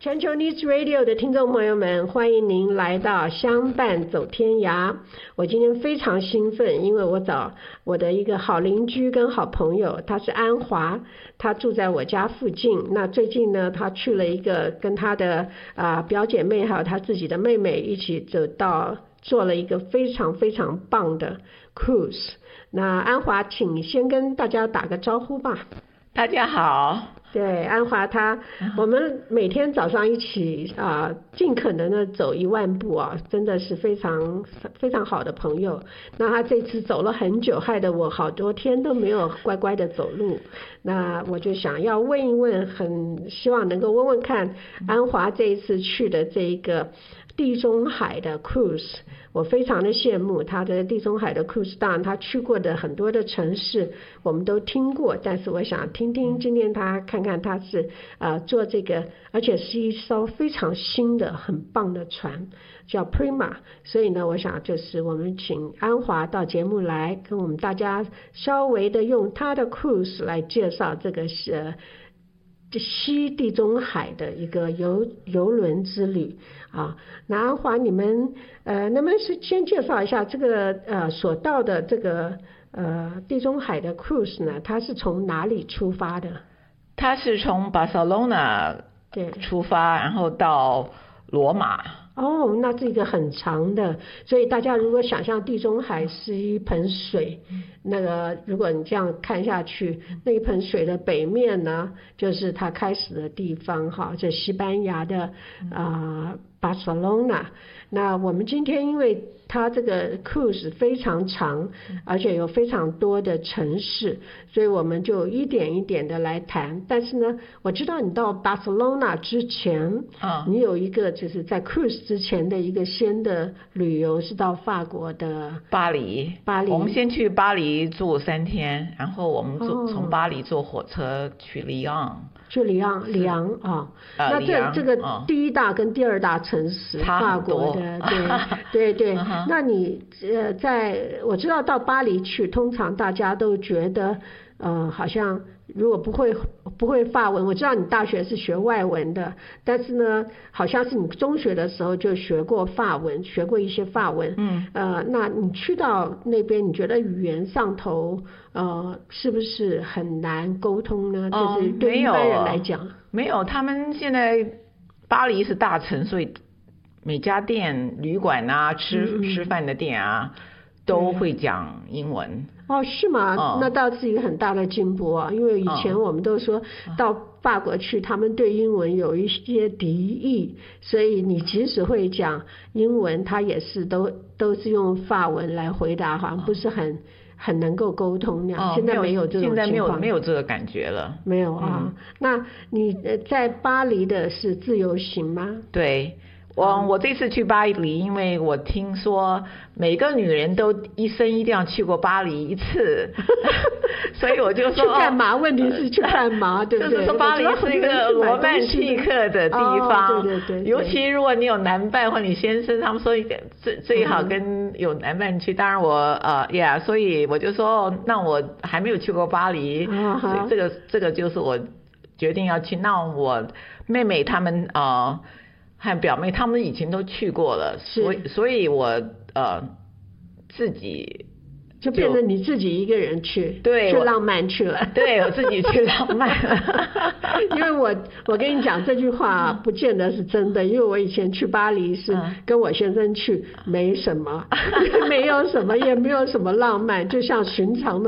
全球 News Radio 的听众朋友们，欢迎您来到相伴走天涯。我今天非常兴奋，因为我找我的一个好邻居跟好朋友，他是安华，他住在我家附近。那最近呢，他去了一个跟他的表姐妹还有他自己的妹妹一起做了一个非常非常棒的 cruise。那安华，请先跟大家打个招呼吧。 大家好。 对，安华我们每天早上一起尽可能的走1万步啊，真的是非常非常好的朋友。那他这次走了很久，害得我好多天都没有乖乖的走路。那我就想要问一问，很希望能够问问看，安华这一次去的这一个地中海的 cruise， 我非常的羡慕他的地中海的 cruise。当然他去过的很多的城市我们都听过，但是我想听听今天他看看他是做这个，而且是一艘非常新的很棒的船，叫 Prima。 所以呢，我想就是我们请安华到节目来跟我们大家稍微的用他的 cruise 来介绍这个西地中海的一个游轮之旅啊。那安华，你们能不能先介绍一下这个所到的这个地中海的 cruise 呢？它是从哪里出发的？ 它是从巴塞隆纳出发，然后到罗马。 哦，那这个很长的，所以大家如果想象地中海是一盆水，那个如果你这样看下去，那一盆水的北面呢，就是它开始的地方哈，就西班牙的巴塞隆纳。那我们今天因为它这个 cruise 非常长，而且有非常多的城市，所以我们就一点一点的来谈。但是呢，我知道你到巴塞隆纳之前，你有一个就是在 cruise 之前的一个先的旅游是到法国的巴黎。 我们先去巴黎住3天，然后我们从巴黎坐火车去里昂。 去里昂啊，那这个第一大跟第二大城市，法国的，对。那你我知道到巴黎去，通常大家都觉得好像如果不会法文，我知道你大学是学外文的，但是呢，好像是你中学的时候就学过法文，学过一些法文。那你去到那边，你觉得语言上头是不是很难沟通呢？就是对一般人来讲， 没有。他们现在巴黎是大城，所以每家店、旅馆啊、吃饭的店啊，都会讲英文。 哦，是吗？那倒是一个很大的进步啊！因为以前我们都说到法国去，他们对英文有一些敌意，所以你即使会讲英文，他也是都是用法文来回答，好像不是很能够沟通那样。现在没有这种情况， 现在没有这个感觉了。 没有啊。那你在巴黎的是自由行吗？ 对。我这次去巴黎，因为我听说每个女人都一生一定要去过巴黎一次，所以我就说去干嘛？问题是去干嘛，对不对？ 就是说巴黎是一个罗曼蒂克的地方， 对。 尤其如果你有男伴或你先生，他们说最好跟有男伴去。当然所以我就说，那我还没有去过巴黎，所以这个就是我决定要去。那我妹妹他们和表妹他们以前都去过了，所以我自己就变成你自己一个人去， 对， 去浪漫去了。 对，我自己去浪漫了。 因为我跟你讲这句话不见得是真的，因为我以前去巴黎是跟我先生去，没什么，没有什么，也没有什么浪漫，就像寻常的